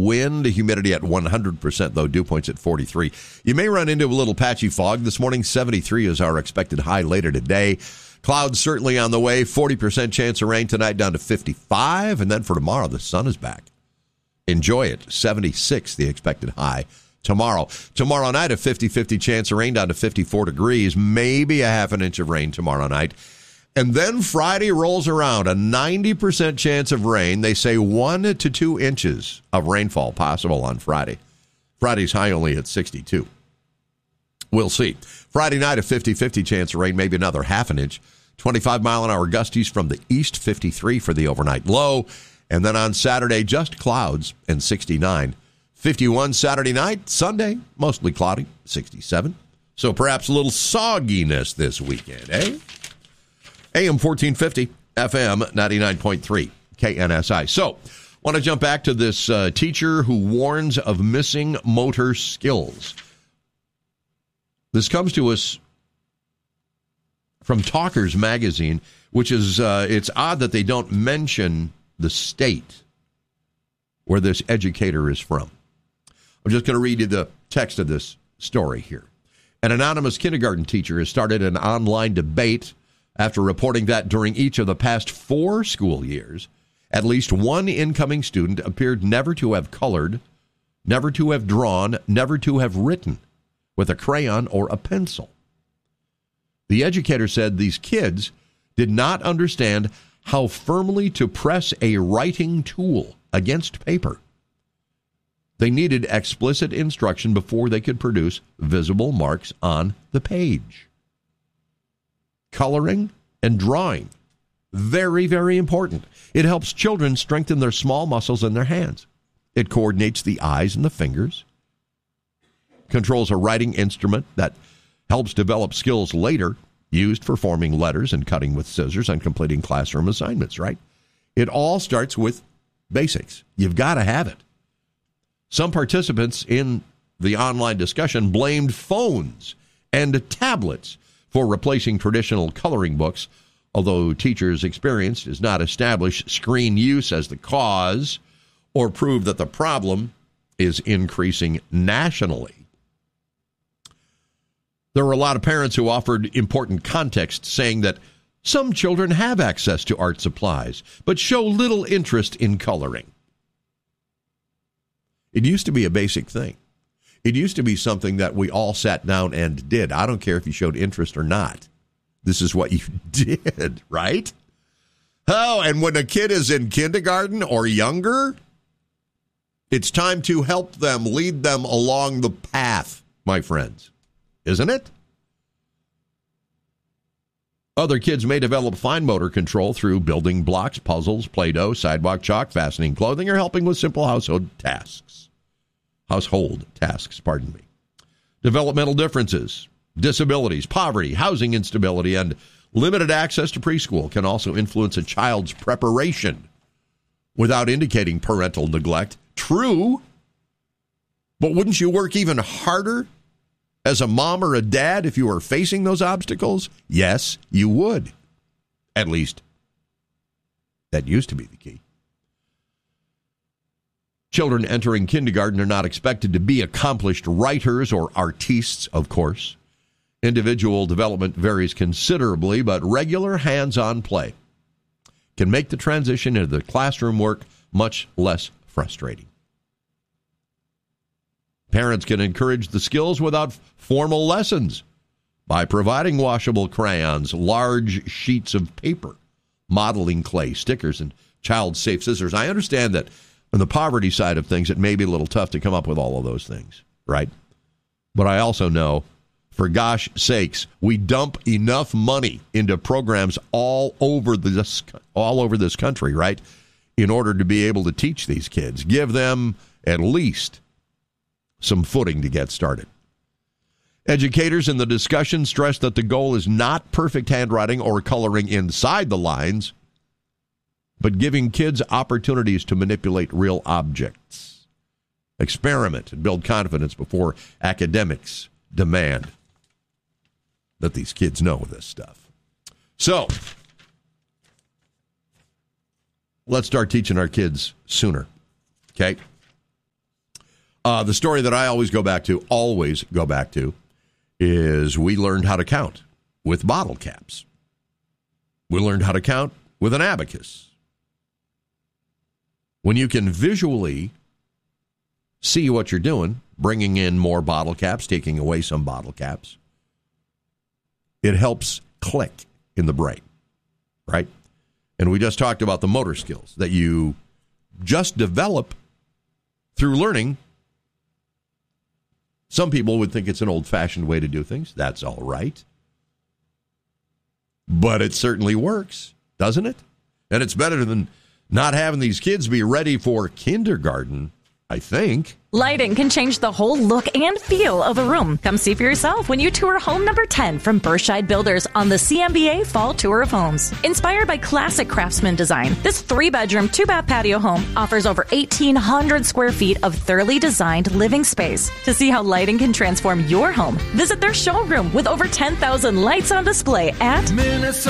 wind, humidity at 100%, though, dew points at 43. You may run into a little patchy fog. This morning, 73 is our expected high later today. Clouds certainly on the way, 40% chance of rain tonight down to 55. And then for tomorrow, the sun is back. Enjoy it. 76, the expected high tomorrow. Tomorrow night, a 50-50 chance of rain down to 54 degrees. Maybe a half an inch of rain tomorrow night. And then Friday rolls around, a 90% chance of rain. They say 1 to 2 inches of rainfall possible on Friday. Friday's high only at 62. We'll see. Friday night, a 50-50 chance of rain, maybe another half an inch. 25-mile-an-hour gusties from the east, 53 for the overnight low. And then on Saturday, just clouds and 69. 51 Saturday night, Sunday, mostly cloudy, 67. So perhaps a little sogginess this weekend, eh? AM 1450, FM 99.3, KNSI. So, want to jump back to this teacher who warns of missing motor skills. This comes to us from Talkers Magazine, which is, it's odd that they don't mention the state where this educator is from. I'm just going to read you the text of this story here. An anonymous kindergarten teacher has started an online debate after reporting that during each of the past 4 school years, at least one incoming student appeared never to have colored, never to have drawn, never to have written with a crayon or a pencil. The educator said these kids did not understand how firmly to press a writing tool against paper. They needed explicit instruction before they could produce visible marks on the page. Coloring and drawing, very, very important. It helps children strengthen their small muscles in their hands. It coordinates the eyes and the fingers, controls a writing instrument that helps develop skills later, used for forming letters and cutting with scissors and completing classroom assignments, right? It all starts with basics. You've got to have it. Some participants in the online discussion blamed phones and tablets for replacing traditional coloring books, although teachers' experience does not establish screen use as the cause or prove that the problem is increasing nationally. There were a lot of parents who offered important context, saying that some children have access to art supplies, but show little interest in coloring. It used to be a basic thing. It used to be something that we all sat down and did. I don't care if you showed interest or not. This is what you did, right? Oh, and when a kid is in kindergarten or younger, it's time to help them, lead them along the path, my friends. Isn't it? Other kids may develop fine motor control through building blocks, puzzles, Play-Doh, sidewalk chalk, fastening clothing, or helping with simple household tasks. Developmental differences, disabilities, poverty, housing instability, and limited access to preschool can also influence a child's preparation without indicating parental neglect. True, but wouldn't you work even harder as a mom or a dad if you were facing those obstacles? Yes, you would. At least, that used to be the key. Children entering kindergarten are not expected to be accomplished writers or artistes, of course. Individual development varies considerably, but regular hands-on play can make the transition into the classroom work much less frustrating. Parents can encourage the skills without formal lessons by providing washable crayons, large sheets of paper, modeling clay, stickers, and child-safe scissors. I understand that on the poverty side of things, it may be a little tough to come up with all of those things, right? But I also know, for gosh sakes, we dump enough money into programs all over this country, right, in order to be able to teach these kids. Give them at least some footing to get started. Educators in the discussion stress that the goal is not perfect handwriting or coloring inside the lines, but giving kids opportunities to manipulate real objects, experiment, and build confidence before academics demand that these kids know this stuff. So, let's start teaching our kids sooner, okay? The story that I always go back to, is we learned how to count with bottle caps. We learned how to count with an abacus. When you can visually see what you're doing, bringing in more bottle caps, taking away some bottle caps, it helps click in the brain, right? And we just talked about the motor skills that you just develop through learning. Some people would think it's an old-fashioned way to do things. That's all right. But it certainly works, doesn't it? And it's better than not having these kids be ready for kindergarten, I think. Lighting can change the whole look and feel of a room. Come see for yourself when you tour home number 10 from Berkshire Builders on the CMBA Fall Tour of Homes. Inspired by classic craftsman design, this 3-bedroom, 2-bath patio home offers over 1,800 square feet of thoroughly designed living space. To see how lighting can transform your home, visit their showroom with over 10,000 lights on display at Minnesota